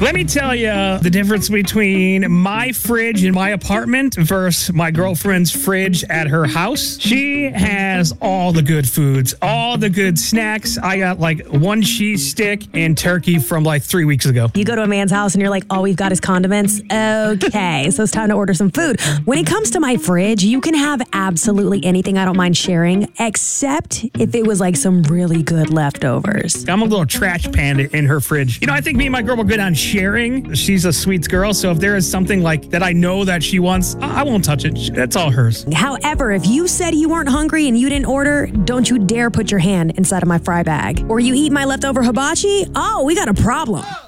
Let me tell you the difference between my fridge in my apartment versus my girlfriend's fridge at her house. She has all the good foods, all the good snacks. I got like one cheese stick and turkey from like 3 weeks ago. You go to a man's house and you're like, all we've got is condiments. Okay, so it's time to order some food. When it comes to my fridge, you can have absolutely anything I don't mind sharing, except if it was like some really good leftovers. I'm a little trash panda in her fridge. You know, I think me and my girl were good on sharing. She's a sweet girl, so if there is something like that I know that she wants, I won't touch it. That's all hers. However, if you said you weren't hungry and you didn't order, don't you dare put your hand inside of my fry bag. Or you eat my leftover hibachi? Oh, we got a problem.